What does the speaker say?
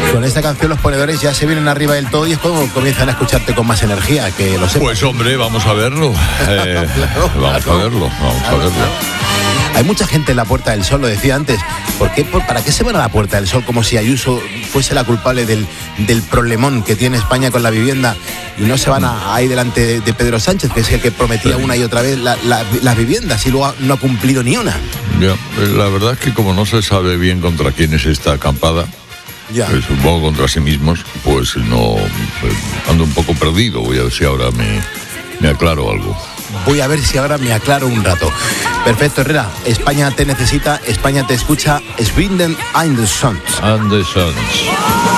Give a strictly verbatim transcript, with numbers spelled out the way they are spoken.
Con esta canción los ponedores ya se vienen arriba del todo y es como comienzan a escucharte con más energía, que lo sepas. Pues hombre, vamos a verlo. Eh, Claro, vamos claro. a verlo, vamos a verlo. Hay mucha gente en la Puerta del Sol, lo decía antes. ¿Por qué, por- ¿Para qué se van a la Puerta del Sol como si Ayuso fuese la culpable del, del problemón que tiene España con la vivienda y no se van a, ahí delante de, de Pedro Sánchez, que es el que prometía una y otra vez la- la- las viviendas y luego no ha cumplido ni una? Ya, la verdad es que como no se sabe bien contra quién es esta acampada, Ya. eh, supongo contra sí mismos, pues no, pues, ando un poco perdido. Voy a ver si ahora me, me aclaro algo. Voy a ver si ahora me aclaro un rato. Perfecto, Herrera. España te necesita, España te escucha. Swinden Anderson. And the Sons.